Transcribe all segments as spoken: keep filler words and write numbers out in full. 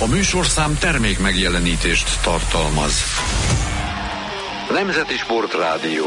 A műsorszám termék megjelenítést tartalmaz. Nemzeti Sportrádió.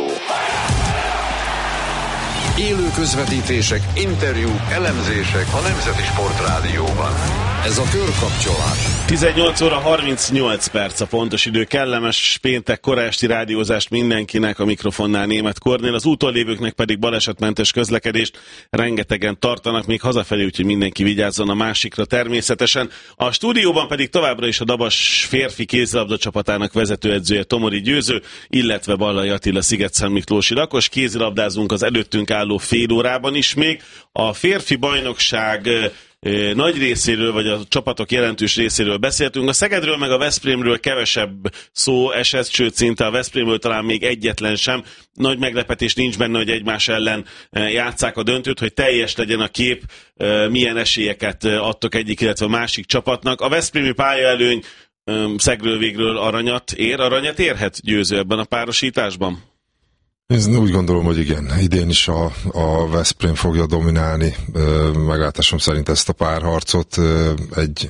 Élő közvetítések, interjúk, elemzések a Nemzeti Sportrádióban. Ez a Körkapcsolás. tizennyolc óra harmincnyolc perc a pontos idő. Kellemes péntek kora esti rádiózást mindenkinek, a mikrofonnál Németh Kornél, az úton lévőknek pedig balesetmentes közlekedést. Rengetegen tartanak még hazafelé, úgyhogy mindenki vigyázzon a másikra természetesen. A stúdióban pedig továbbra is a Dabas férfi kézilabda csapatának vezetőedzője Tomori Győző, illetve Ballai Attila Szigetszentmiklósi lakos. Kézilabdázunk az előttünk álló fél órában is még. A férfi bajnokság nagy részéről, vagy a csapatok jelentős részéről beszéltünk. A Szegedről meg a Veszprémről kevesebb szó esett, sőt szinte a Veszprémről talán még egyetlen sem. Nagy meglepetés nincs benne, hogy egymás ellen játsszák a döntőt, hogy teljes legyen a kép, milyen esélyeket adtok egyik, illetve a másik csapatnak. A veszprémi pályaelőny Szegről végről aranyat ér, aranyat érhet Győző ebben a párosításban? Én úgy gondolom, hogy igen. Idén is a, a Veszprém fogja dominálni, meglátásom szerint ezt a párharcot. Egy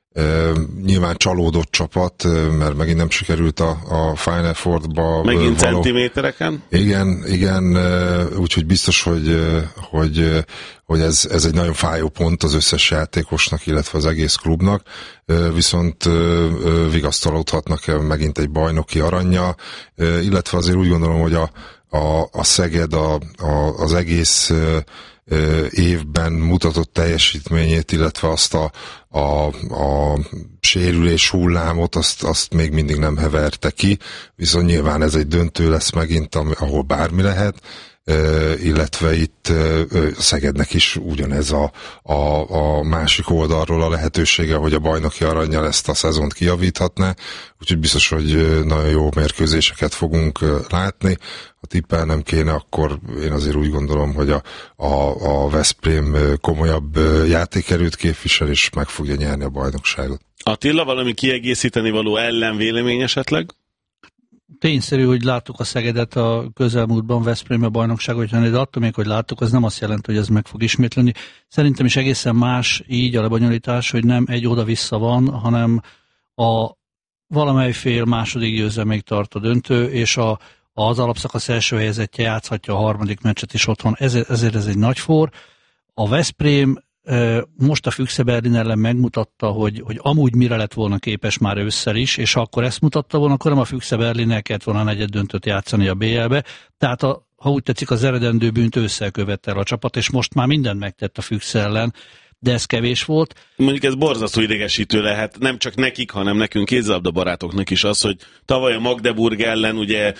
nyilván csalódott csapat, mert megint nem sikerült a, a Final Four-ba. Megint való... centimétereken? Igen, igen, úgyhogy biztos, hogy, hogy, hogy ez, ez egy nagyon fájó pont az összes játékosnak, illetve az egész klubnak, viszont vigasztalódhatnak megint egy bajnoki arannya, illetve azért úgy gondolom, hogy a A, a Szeged a, a, az egész ö, ö, évben mutatott teljesítményét, illetve azt a, a, a sérülés hullámot, azt, azt még mindig nem heverte ki, viszont nyilván ez egy döntő lesz megint, ahol bármi lehet, ö, illetve itt ö, a Szegednek is ugyanez a, a, a másik oldalról a lehetősége, hogy a bajnoki arannyal ezt a szezont kijavíthatná, úgyhogy biztos, hogy nagyon jó mérkőzéseket fogunk látni. Ha tippelnem kéne, akkor én azért úgy gondolom, hogy a, a, a Veszprém komolyabb játékerőt képvisel, és meg fogja nyerni a bajnokságot. Attila, valami kiegészíteni való ellenvélemény esetleg? Tényszerű, hogy láttuk a Szegedet a közelmúltban Veszprém a bajnokságot, de attól még, hogy láttuk, az nem azt jelenti, hogy ez meg fog ismétleni. Szerintem is egészen más így a lebonyolítás, hogy nem egy oda-vissza van, hanem a valamely fél második győzelméig tart a döntő, és a az alapszakasz első helyezettje játszhatja a harmadik meccset is otthon, ezért, ezért ez egy nagy for. A Veszprém most a Füchse Berlin ellen megmutatta, hogy, hogy amúgy mire lett volna képes már ősszel is, és ha akkor ezt mutatta volna, akkor nem a Füchse Berlinnel kellett volna a negyed döntőt játszani a bé el-be. Tehát a, ha úgy tetszik, az eredendő bűnt ősszel követte el a csapat, és most már mindent megtett a Füchse ellen, de ez kevés volt. Mondjuk ez borzasztó idegesítő lehet, nem csak nekik, hanem nekünk kézilabda barátoknak is az, hogy tavaly a Magdeburg ellen ugye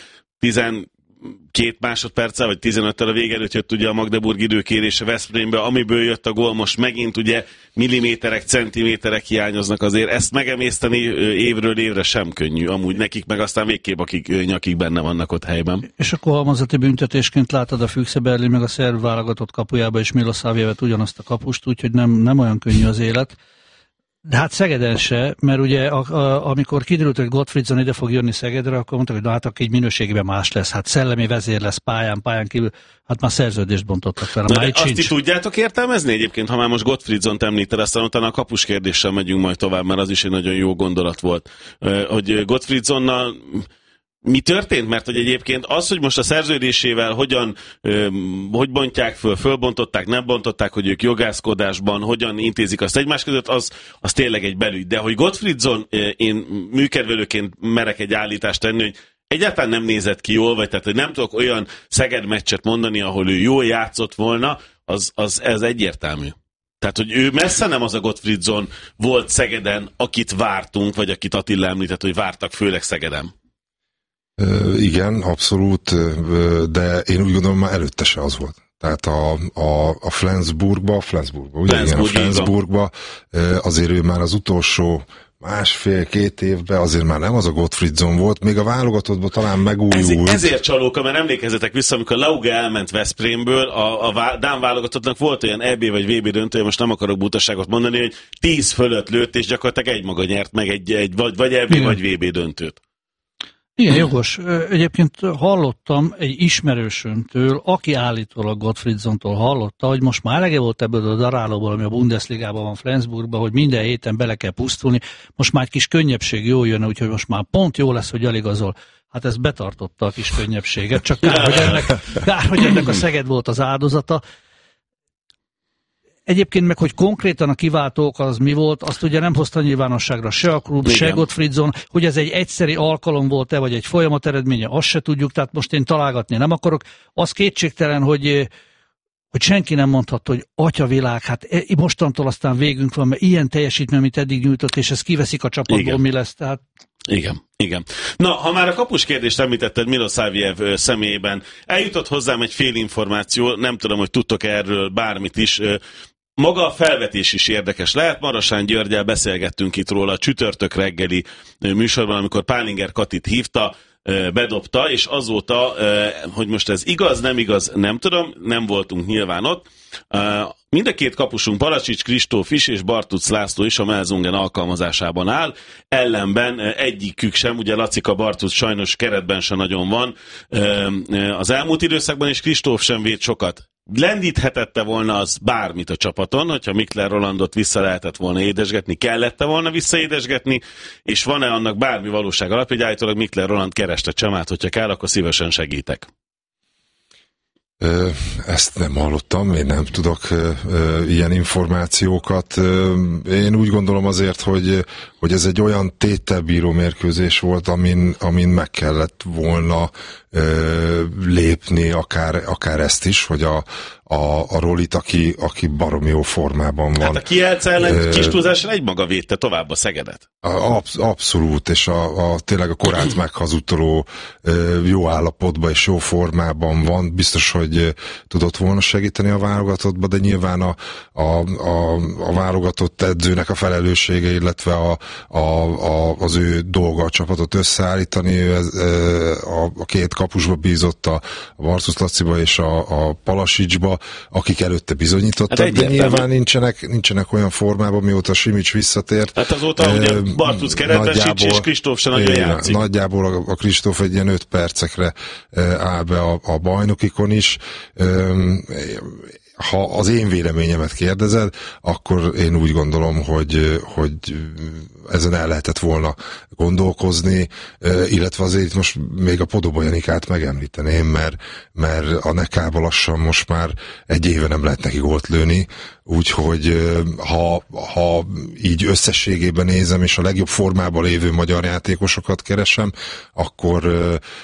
tizenkét másodperccel, vagy tizenöttel a vége előtt jött ugye a Magdeburg időkérése Veszprémbe, amiből jött a gól, most megint ugye milliméterek, centiméterek hiányoznak azért. Ezt megemészteni évről évre sem könnyű, amúgy nekik meg aztán végképp akik nyakik benne vannak ott helyben. És akkor halmazati büntetésként látod a Füchse Berlin meg a szerb válogatott kapujába, és Milosavljevet ugyanazt a kapust, úgyhogy nem, nem olyan könnyű az élet. De hát Szegeden se, mert ugye a, a, amikor kiderült, hogy Gottfriedson ide fog jönni Szegedre, akkor mondták, hogy na, hát akkor így minőségében más lesz. Hát szellemi vezér lesz pályán, pályán kívül, hát már szerződést bontottak fel. Na, azt sincs. Ti tudjátok értelmezni egyébként, ha már most Gottfriedsont említed, aztán utána a kapus kérdéssel megyünk majd tovább, mert az is egy nagyon jó gondolat volt, hogy Gottfriedsonnal mi történt? Mert hogy egyébként az, hogy most a szerződésével hogyan, öm, hogy bontják föl, fölbontották, nem bontották, hogy ők jogászkodásban hogyan intézik azt egymás között, az, az tényleg egy belügy. De hogy Gottfriedson, én műkedvelőként merek egy állítást tenni, hogy egyáltalán nem nézett ki jól, vagy tehát, hogy nem tudok olyan Szeged meccset mondani, ahol ő jól játszott volna, az, az ez egyértelmű. Tehát, hogy ő messze nem az a Gottfriedson volt Szegeden, akit vártunk, vagy akit Attila említett, hogy vártak, főleg Szegeden. Igen, abszolút, de én úgy gondolom, már előtte se az volt. Tehát a, a, a Flensburgba, Flensburgba, ugye? Flensburg, igen, a Flensburgba azért ő már az utolsó másfél-két évben azért már nem az a Gottfriedson volt, még a válogatottban talán megújult. Ezért, ezért csalóka, mert emlékezzetek vissza, amikor Lauge elment Veszprémből, a, a Dán válogatottnak volt olyan é bé vagy vé bé döntője, most nem akarok butaságot mondani, hogy tíz fölött lőtt, és gyakorlatilag egymaga nyert meg egy, egy vagy, vagy é bé vagy vé bé döntőt. Igen, jogos. Egyébként hallottam egy ismerősömtől, aki állítólag Gottfriedsontól hallotta, hogy most már elege volt ebből a darálóból, ami a Bundesligában van, Flensburgban, hogy minden héten bele kell pusztulni. Most már egy kis könnyebbség jó jönne, úgyhogy most már pont jó lesz, hogy eligazol. Hát ez betartotta a kis könnyebbséget, csak kár, hogy ennek, kár, hogy ennek a Szeged volt az áldozata. Egyébként meg, hogy konkrétan a kiváltók az mi volt, azt ugye nem hozta nyilvánosságra se a klub, igen, se Gottfriedson, hogy ez egy egyszeri alkalom volt-e, vagy egy folyamat eredménye, azt se tudjuk, tehát most én találgatni nem akarok. Az kétségtelen, hogy, hogy senki nem mondhatta, hogy atyavilág, hát mostantól aztán végünk van, mert ilyen teljesítmény, amit eddig nyújtott, és ez kiveszik a csapatból, igen, mi lesz, tehát... Igen, igen. Na, ha már a kapus kérdést említetted Milosavljev személyében, eljutott hozzám egy fél információ, nem tudom, hogy tudtok erről bármit is. Maga a felvetés is érdekes lehet. Marosán Györggyel beszélgettünk itt róla a csütörtök reggeli műsorban, amikor Pálinger Katit hívta, bedobta, és azóta, hogy most ez igaz, nem igaz, nem tudom, nem voltunk nyilván ott. Mind a két kapusunk, Palacsics Kristóf is, és Bartuc László is a Melzungen alkalmazásában áll. Ellenben egyikük sem, ugye Lacika Bartuc sajnos keretben se nagyon van az elmúlt időszakban, és Kristóf sem véd sokat. Lendíthetette volna az bármit a csapaton, hogyha Mikler Rolandot vissza lehetett volna édesgetni, kellette volna visszaédesgetni, és van-e annak bármi valóság alapja, hogy állítólag Mikler Roland kereste Csemát, hogyha kell, akkor szívesen segítek. Ezt nem hallottam, én nem tudok ilyen információkat. Én úgy gondolom azért, hogy, hogy ez egy olyan tételbíró mérkőzés volt, amin, amin meg kellett volna lépni akár, akár ezt is, hogy a, a, a Rolit, aki, aki baromi jó formában van. Hát a Kielce ellen kis túlzással egymaga védte tovább a Szegedet. Absz- abszolút, és a, a, tényleg a korát meghazudtoló jó állapotban és jó formában van. Biztos, hogy tudott volna segíteni a válogatottba, de nyilván a, a, a, a válogatott edzőnek a felelőssége, illetve a, a, a, az ő dolga a csapatot összeállítani. Ez, a, a két kapusba bízott, a Bartuc Laciba és a, a Palasicsba, akik előtte bizonyítottak, hát de nyilván nincsenek, nincsenek olyan formában, mióta Simics visszatért. Hát azóta e, ugye Bartuc keretesíts, és Kristóf se nagyon játszik. Nagyjából a, a Kristóf egy ilyen öt percekre e, áll be a, a bajnokikon is. E, ha az én véleményemet kérdezed, akkor én úgy gondolom, hogy, hogy ezen el lehetett volna gondolkozni, illetve azért most még a Podobó Janikát megemlíteném, mert, mert a Nekába lassan most már egy éve nem lehet neki gólt lőni, úgyhogy ha, ha így összességében nézem, és a legjobb formában lévő magyar játékosokat keresem, akkor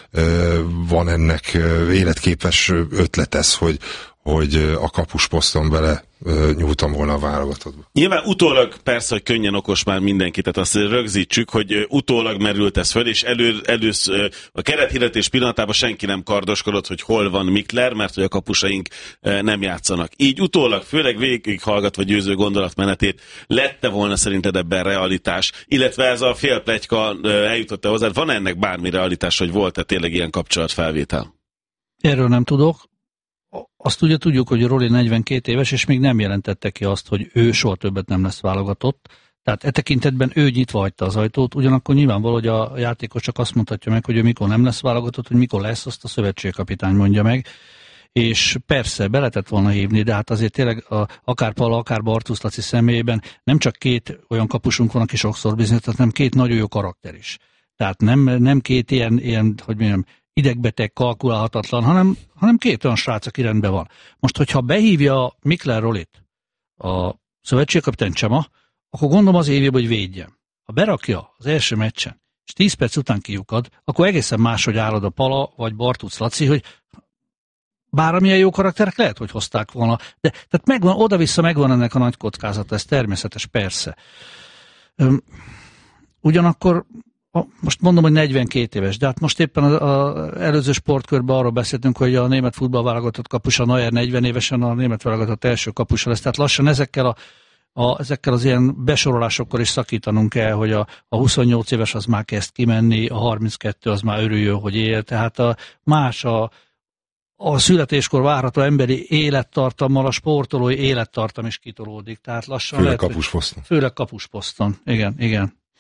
van ennek életképes ötlet ez, hogy hogy a kapusposzton bele nyúltam volna a válogatottba. Nyilván utólag persze, hogy könnyen okos már mindenki, tehát azt rögzítsük, hogy utólag merült ez föl, és elő, először a kerethirdetés pillanatában senki nem kardoskodott, hogy hol van Mikler, mert hogy a kapusaink nem játszanak. Így utólag, főleg végighallgatva győző gondolatmenetét, lette volna szerinted ebben realitás, illetve ez a fél pletyka eljutott-e hozzá, van ennek bármi realitás, hogy volt-e tényleg ilyen kapcsolatfelvétel? Erről nem tudok. Azt ugye tudjuk, hogy Roli negyvenkét éves, és még nem jelentette ki azt, hogy ő soha többet nem lesz válogatott. Tehát e tekintetben ő nyitva hagyta az ajtót, ugyanakkor nyilvánvaló, hogy a játékos csak azt mondhatja meg, hogy ő mikor nem lesz válogatott, hogy mikor lesz, azt a szövetségkapitány mondja meg. És persze, be lehetett volna hívni, de hát azért tényleg a, akár Palla, akár Bartuc Laci személyében nem csak két olyan kapusunk van, aki sokszor bizonyított, hanem két nagyon jó karakter is. Tehát nem, nem két ilyen, ilyen, hogy mondjam, idegbeteg, kalkulálhatatlan, hanem, hanem két olyan srác, aki rendben van. Most, hogyha behívja Mikler Rolit, a szövetségkapitány Csema, akkor gondolom az évében, hogy védjem. Ha berakja az első meccsen, és tíz perc után kiukad, akkor egészen máshogy állod a Pala, vagy Bartuc Laci, hogy bármilyen jó karakterek lehet, hogy hozták volna. De tehát megvan, oda-vissza megvan ennek a nagy kockázata, ez természetes, persze. Üm, ugyanakkor most mondom, hogy negyvenkét éves, de hát most éppen az előző sportkörben arról beszéltünk, hogy a német futballválogatott kapusa Neuer negyven évesen a német válogatott első kapusa lesz. Tehát lassan ezekkel, a, a, ezekkel az ilyen besorolásokkal is szakítanunk kell, hogy a, a huszonnyolc éves az már kezd kimenni, a harminckettő az már örüljön, hogy él. Tehát a, más a, a születéskor várható emberi élettartammal a sportolói élettartam is kitolódik. Tehát lassan főleg lehet, kapusposzton. Főleg kapusposzton, igen, igen.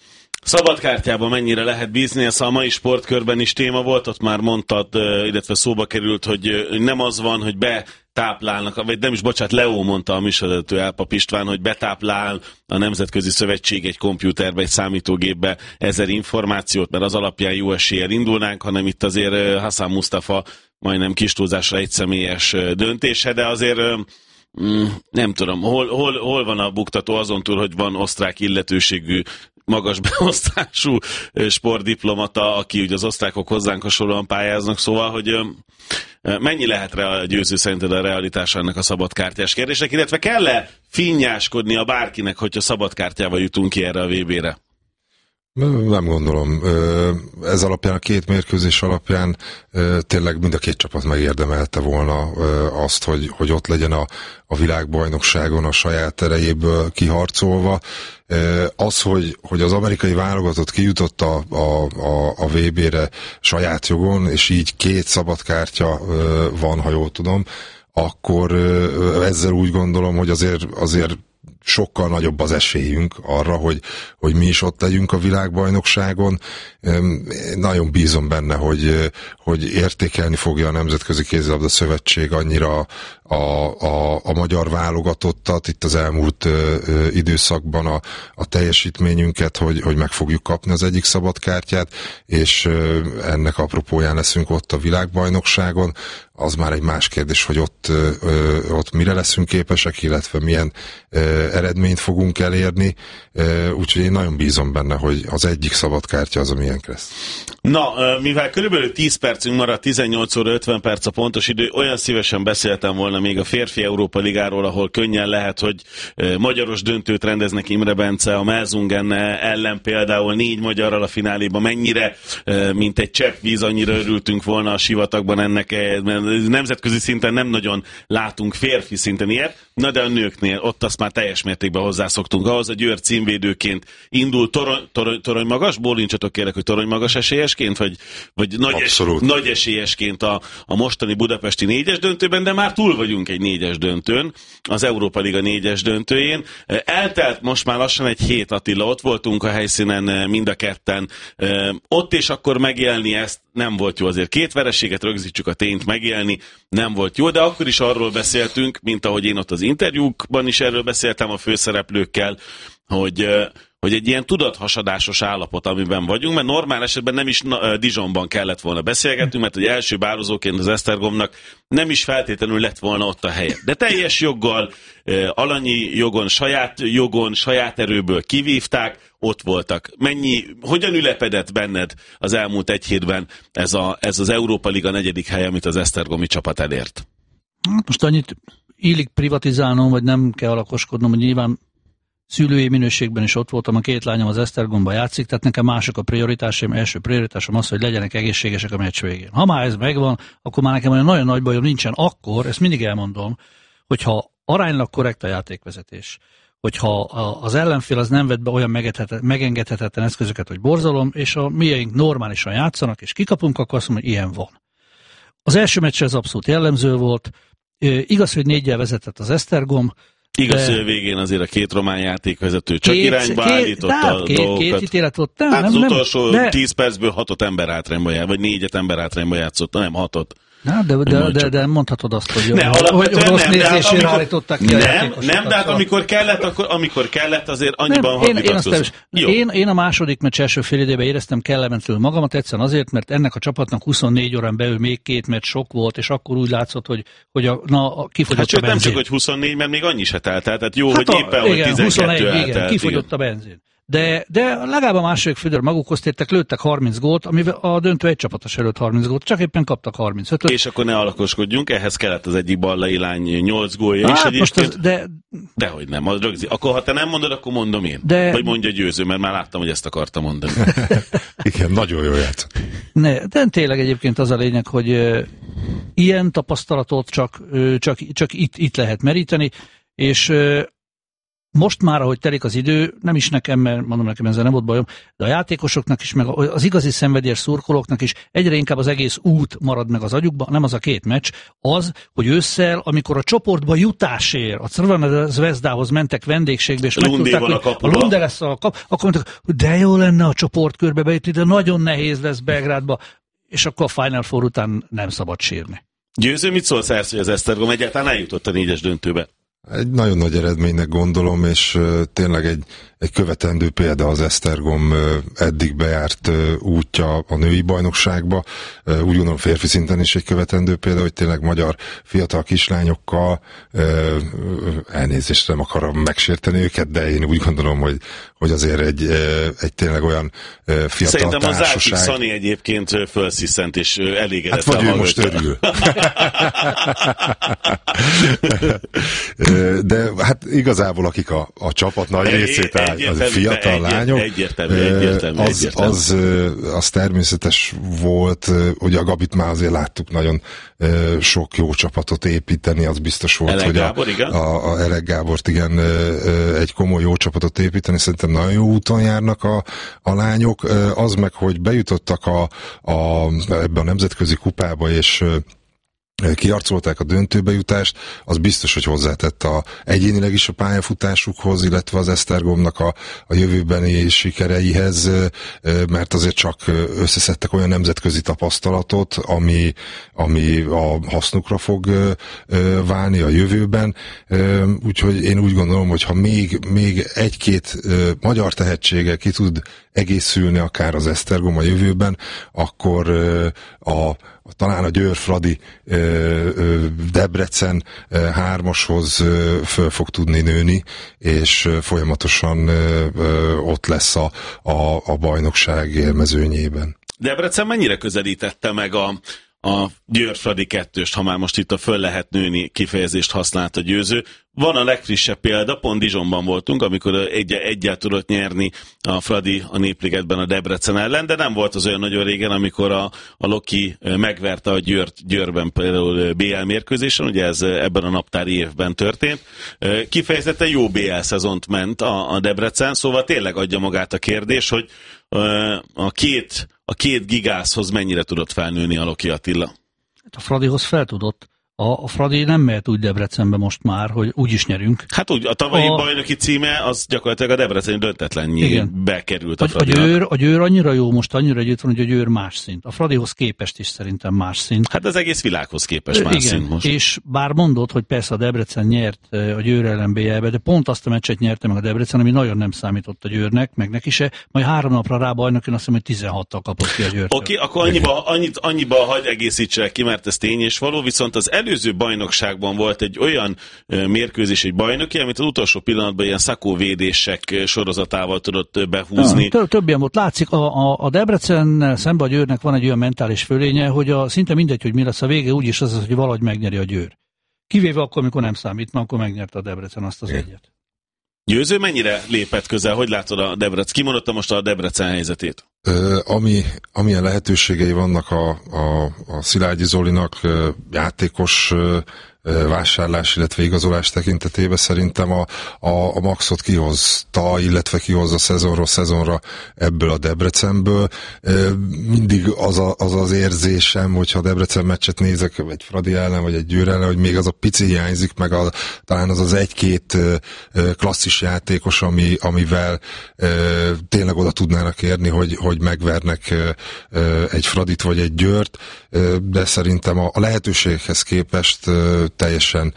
Szabadkártyában mennyire lehet bízni, ez a mai sportkörben is téma volt, ott már mondtad, illetve szóba került, hogy nem az van, hogy betáplálnak, vagy nem is, bocsánat, Leo mondta a műsorvezető Elpap István, hogy betáplál a Nemzetközi Szövetség egy kompjúterbe, egy számítógépbe ezer információt, mert az alapján jó eséllyel indulnánk, hanem itt azért Hassan Mustafa majdnem kis túlzásra egyszemélyes döntése, de azért nem tudom, hol, hol, hol van a buktató azon túl, hogy van osztrák illetőségű, magas beosztású sportdiplomata, aki ugye az osztrákok hozzánk hasonlóan pályáznak, szóval, hogy mennyi lehet a győző szerinted a realitása ennek a szabadkártyás kérdésnek, illetve kell-e finnyáskodnia bárkinek, hogyha szabadkártyával jutunk ki erre a vé bére? Nem gondolom. Ez alapján, a két mérkőzés alapján tényleg mind a két csapat megérdemelte volna azt, hogy, hogy ott legyen a, a világbajnokságon a saját erejéből kiharcolva. Az, hogy, hogy az amerikai válogatott kijutott a, a, a, a vé bére saját jogon, és így két szabadkártya van, ha jól tudom, akkor ezzel úgy gondolom, hogy azért, azért sokkal nagyobb az esélyünk arra, hogy, hogy mi is ott legyünk a világbajnokságon. Nagyon bízom benne, hogy, hogy értékelni fogja a Nemzetközi Kézilabda Szövetség annyira a, a, a magyar válogatottat itt az elmúlt ö, ö, időszakban a, a teljesítményünket, hogy, hogy meg fogjuk kapni az egyik szabadkártyát, és ö, ennek apropóján leszünk ott a világbajnokságon. Az már egy más kérdés, hogy ott, ö, ott mire leszünk képesek, illetve milyen ö, eredményt fogunk elérni. Ö, úgyhogy én nagyon bízom benne, hogy az egyik szabadkártya az, amilyen lesz. Na, mivel körülbelül tíz percünk maradt, tizennyolc óra ötven perc a pontos idő, olyan szívesen beszéltem volna még a férfi Európa Ligáról, ahol könnyen lehet, hogy magyaros döntőt rendeznek Imre Bence, a Melzungen ellen például négy magyarral a fináléban, mennyire, mint egy csepp víz, annyira örültünk volna a sivatagban ennek, nemzetközi szinten nem nagyon látunk férfi szinten ilyet, na de a nőknél ott azt már teljes mértékben hozzászoktunk ahhoz, a Győr címvédőként indul torony, torony, torony magas, bólincsatok kérlek, hogy torony magas esélyesként, vagy, vagy nagy, es, nagy esélyesként a, a mostani budapesti négyes döntőben, de már túl vagyunk egy négyes döntőn, az Európa Liga négyes döntőjén. Eltelt most már lassan egy hét, Attila, ott voltunk a helyszínen mind a ketten. Ott és akkor megélni ezt nem volt jó, azért két vereséget rögzítsük, a tényt megélni nem volt jó, de akkor is arról beszéltünk, mint ahogy én ott az interjúkban is erről beszéltem a főszereplőkkel, hogy hogy egy ilyen tudathasadásos állapot, amiben vagyunk, mert normál esetben nem is Dijonban kellett volna beszélgetnünk, mert hogy első bározóként az Esztergomnak nem is feltétlenül lett volna ott a helye. De teljes joggal, alanyi jogon, saját jogon, saját erőből kivívták, ott voltak. Mennyi, hogyan ülepedett benned az elmúlt egy hétben ez, a, ez az Európa Liga negyedik hely, amit az esztergomi csapat elért? Most annyit illik privatizálnom, vagy nem kell alakoskodnom, hogy nyilván szülői minőségben is ott voltam, a két lányom az Esztergomban játszik, tehát nekem mások a prioritásaim, első prioritásom az, hogy legyenek egészségesek a meccs végén. Ha már ez megvan, akkor már nekem olyan nagyon nagy bajom nincsen, akkor, ezt mindig elmondom, hogyha aránylag korrekt a játékvezetés, hogyha az ellenfél az nem vett be olyan megengedhetetlen eszközöket, hogy borzalom, és a miénk normálisan játszanak, és kikapunk, akkor azt mondom, hogy ilyen van. Az első meccs ez abszolút jellemző volt, igaz, hogy négyel vezetett az Esztergom, igaz, hogy a végén azért a két román játékvezető csak két, irányba két, állította a két, dolgokat. Két ítélet volt. Nem, hát az nem, utolsó de... tíz percből hatot ember hátrányba játszott, vagy négyet ember hátrányba játszott, nem hatot. Na, de, de, de, de mondhatod azt, hogy, ne, hogy, hogy rossz nem, nézésére hát állították ki nem, a játékosokat. Nem, de hát amikor kellett, akkor, amikor kellett, azért annyiban nem, én, én, azt én, én a második meccs első fél időben éreztem kellemetlenül magamat, egyszerűen azért, mert ennek a csapatnak huszonnégy órán belül még két meccs sok volt, és akkor úgy látszott, hogy, hogy a, na, a, kifogyott hát a benzin. Nem csak, hogy huszonnégy, mert még annyi se telt. Tehát jó, hát hogy a, éppen, igen, hogy tizenkettő eltelt. Igen, kifogyott a benzin. De, de legalább a második félidőre magukhoz tértek, lőttek harminc gólt, amivel a döntő egy csapatos előtt harminc gólt, csak éppen kaptak harmincötöt. És akkor ne alakoskodjunk, ehhez kellett az egyik ballai lány nyolc gólja hát is most az, de... Dehogy nem, az rögzít. Akkor ha te nem mondod, akkor mondom én. De... Vagy mondja Győző, mert már láttam, hogy ezt akarta mondani. Igen, nagyon jó ját. Ne, de tényleg egyébként az a lényeg, hogy uh, ilyen tapasztalatot csak, uh, csak, csak itt, itt lehet meríteni, és uh, most már, ahogy telik az idő, nem is nekem, mert mondom nekem ezzel nem volt bajom, de a játékosoknak is, meg az igazi szenvedélyes szurkolóknak is egyre inkább az egész út marad meg az agyukba, nem az a két meccs, az, hogy ősszel, amikor a csoportba jutásért, a Crvena Zvezdához mentek vendégségbe, és megtudták, hogy a, a Lunde lesz a kap, akkor mondták, de jó lenne a csoportkörbe bejutni, de nagyon nehéz lesz Belgrádba, és akkor a Final Four után nem szabad sírni. Győző, mit szólsz erre, hogy az Esztergom egyáltalán eljutott a négyes döntőbe? Egy nagyon nagy eredménynek gondolom, és uh, tényleg egy, egy követendő példa az Esztergom uh, eddig bejárt uh, útja a női bajnokságba. Uh, úgy gondolom férfi szinten is egy követendő példa, hogy tényleg magyar fiatal kislányokkal, uh, elnézést, nem akarom megsérteni őket, de én úgy gondolom, hogy, hogy azért egy, uh, egy tényleg olyan uh, fiatal Szerintem társaság. Szerintem az Zárki Szani egyébként felsziszent és elégedett. Hát vagy ő most örül. De hát igazából akik a, a csapat nagy részét áll, az fiatal egyért, lányok, egyértelmű, egyértelmű, az, egyértelmű. Az, az természetes volt, ugye a Gabit már azért láttuk nagyon sok jó csapatot építeni, az biztos volt, Elek hogy Gábor, a, a, a Elek Gábort igen, egy komoly jó csapatot építeni, szerintem nagyon jó úton járnak a, a lányok, az meg, hogy bejutottak a, a, ebbe a nemzetközi kupába, és kiarcolták a döntőbe jutást, az biztos, hogy hozzátett a, egyénileg is a pályafutásukhoz, illetve az Esztergomnak a, a jövőbeni sikereihez, mert azért csak összeszedtek olyan nemzetközi tapasztalatot, ami, ami a hasznukra fog válni a jövőben. Úgyhogy én úgy gondolom, hogy ha még, még egy-két magyar tehetsége ki tud egészülni akár az Esztergom a jövőben, akkor a talán a Győr-Fradi Debrecen hármashoz föl fog tudni nőni, és folyamatosan ott lesz a, a, a bajnokság élmezőnyében. Debrecen mennyire közelítette meg a, a Győr-Fradi kettőst, ha már most itt a föl lehet nőni kifejezést használt a Győző? Van a legfrissebb példa, pont Dijonban voltunk, amikor egy, egyel tudott nyerni a Fradi a Népligetben a Debrecen ellen, de nem volt az olyan nagyon régen, amikor a, a Loki megverte a Győrt Győrben például bé el mérkőzésen, ugye ez ebben a naptári évben történt. Kifejezetten jó bé el szezont ment a, a Debrecen, szóval tényleg adja magát a kérdés, hogy a két, a két gigászhoz mennyire tudott felnőni a Loki Attila? A Fradihoz fel tudott. A, a Fradi nem mehet úgy Debrecenbe most már, hogy úgy is nyerünk. Hát úgy, a tavalyi a... bajnoki címe az gyakorlatilag a Debreceni döntetlennyé bekerült a, a Fradinak. A Győr, a Győr annyira jó most, annyira együtt van, hogy a Győr más szint. A Fradihoz képest is szerintem más szint. Hát az egész világhoz képest más igen, szint most. És bár mondod, hogy persze a Debrecen nyert a Győr ellen bé el-be, de pont azt a meccset nyerte meg a Debrecen, ami nagyon nem számított a Győrnek, meg neki se. Majd három napra rá bajnokin azt hiszem, hogy tizenhattal kapott ki a Győrtől. Oké, okay, akkor annyiba, annyit, annyiba hagy egészítsek ki, mert ez tény és való, viszont az előző bajnokság volt egy olyan mérkőzés, egy bajnoki, amit az utolsó pillanatban ilyen szakóvédések sorozatával tudott behúzni. Ja, több ilyen volt. Látszik, a, a, a Debrecennel szemben a Győrnek van egy olyan mentális fölénye, hogy a, szinte mindegy, hogy mi lesz a vége, úgyis az, hogy valahogy megnyeri a Győr. Kivéve akkor, amikor nem számít, mert akkor megnyerte a Debrecen azt az egyet. Győző mennyire lépett közel? Hogy látod a Debrecen? Kimondottam most a Debrecen helyzetét. Ö, ami, amilyen lehetőségei vannak a, a, a Szilágyi Zolinak, játékos vásárlás, illetve igazolás tekintetében szerintem a, a, a maxot kihozta, illetve kihozza szezonról szezonra ebből a Debrecenből. Mindig az, a, az az érzésem, hogyha a Debrecen meccset nézek, egy Fradi ellen, vagy egy Győr ellen, hogy még az a pici hiányzik, meg a, talán az az egy-két klasszis játékos, ami, amivel tényleg oda tudnának érni, hogy, hogy megvernek egy Fradit, vagy egy Győrt, de szerintem a, a lehetőséghez képest teljesen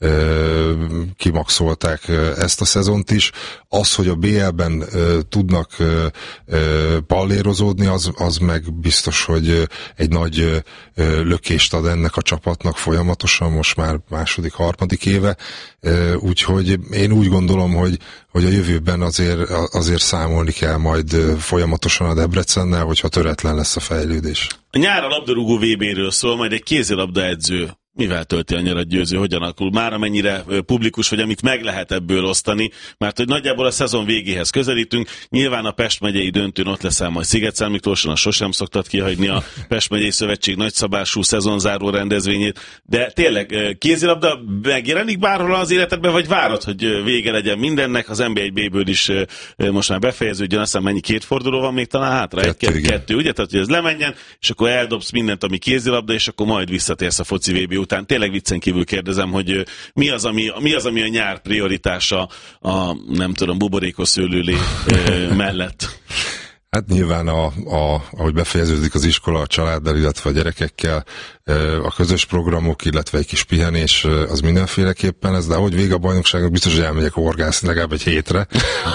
ö, kimaxolták ezt a szezont is. Az, hogy a bé el-ben ö, tudnak ö, ö, pallérozódni, az, az meg biztos, hogy egy nagy ö, lökést ad ennek a csapatnak folyamatosan, most már második, harmadik éve. Ö, úgyhogy én úgy gondolom, hogy, hogy a jövőben azért, azért számolni kell majd folyamatosan a Debrecennel, hogyha töretlen lesz a fejlődés. A nyár a labdarúgó vé béről szól, majd egy kézilabda edző Mivel tölti a nyarat Győző, hogyan alakul? Már amennyire publikus, vagy amit meg lehet ebből osztani, mert hogy nagyjából a szezon végéhez közelítünk. Nyilván a Pest megyei döntőn ott leszel majd Sziget Miklóson, a sosem szoktad kihagyni a Pest megyei szövetség nagyszabású szezonzáró rendezvényét, de tényleg kézilabda megjelenik bárhol az életedben, vagy várod, hogy vége legyen mindennek, az en bé egy bé-ből is most már befejeződjön, aztán mennyi két forduló van még talán hátra? Kettő, Egy, kettő, ugye? Tehát, hogy ez lemenjen, és akkor eldobsz mindent, ami kézilabda, és akkor majd visszatérsz a foci vé bé után. Tényleg viccen kívül kérdezem, hogy mi az, ami, mi az, ami a nyár prioritása a, nem tudom, buborékos szőlőlé mellett? Hát nyilván, a, a, ahogy befejeződik az iskola a családdal, illetve a gyerekekkel, a közös programok, illetve egy kis pihenés, az mindenféleképpen ez, de ahogy vége a bajnokságnak, biztos, hogy elmegyek horgászni legalább egy hétre.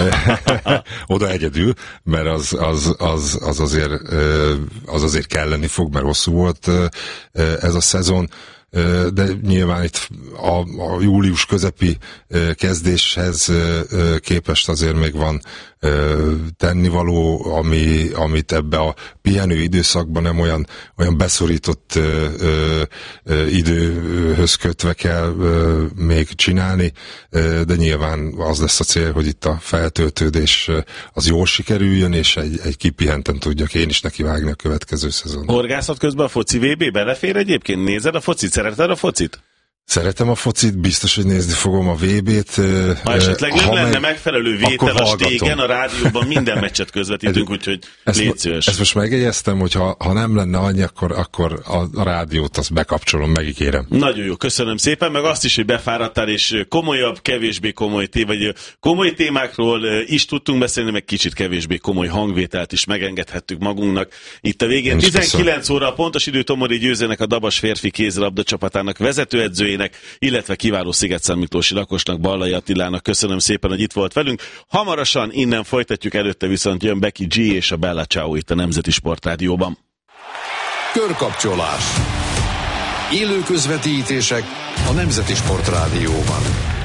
Oda egyedül, mert az, az, az, az, azért, az azért kelleni fog, mert hosszú volt ez a szezon. De nyilván itt a, a július közepi kezdéshez képest azért még van tennivaló, ami, amit ebbe a pihenő időszakban nem olyan, olyan beszorított ö, ö, időhöz kötve kell ö, még csinálni, ö, de nyilván az lesz a cél, hogy itt a feltöltődés az jól sikerüljön, és egy, egy kipihenten tudjak én is nekivágni a következő szezon. Horgászat közben a foci vé bé belefér egyébként? Nézed a focit? Szereted a focit? Szeretem a focit, biztos, hogy nézni fogom a vé bét. Ha esetleg nem lenne meg, megfelelő vétel a stégen, a rádióban minden meccset közvetítünk, úgyhogy légy szíves. Ezt most megjegyeztem, hogy ha, ha nem lenne annyi, akkor, akkor a, a rádiót azt bekapcsolom, megígérem. Nagyon jó, köszönöm szépen, meg azt is, hogy befáradtál, és komolyabb, kevésbé komoly, té- vagy komoly témákról is tudtunk beszélni, meg kicsit kevésbé komoly hangvételt is megengedhettük magunknak. Itt a végén tizenkilenc óra a pontos idő Tomori Győzőnek, a Dabas férfi kézilabda csapatának vezetőedzőjének, illetve kiváló Sziget-Szentmiklósi lakosnak, Ballai Attilának köszönöm szépen, hogy itt volt velünk. Hamarosan innen folytatjuk, előtte viszont jön Becky G és a Bella Ciao itt a Nemzeti Sportrádióban. Körkapcsolás. Élő közvetítések a Nemzeti Sportrádióban.